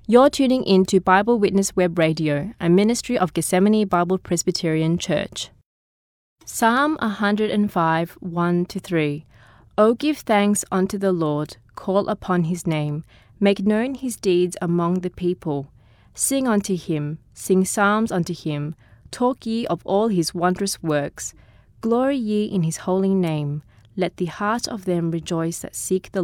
You're tuning in to Bible Witness Web Radio, a ministry of Gethsemane Bible Presbyterian Church. Psalm 105, 1-3. O give thanks unto the Lord, call upon his name, make known his deeds among the people. Sing unto him, sing psalms unto him, talk ye of all his wondrous works. Glory ye in his holy name. Let the heart of them rejoice that seek the